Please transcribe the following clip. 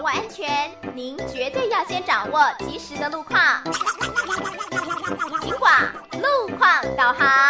握安全，您绝对要先掌握及时的路况。警广路况导航。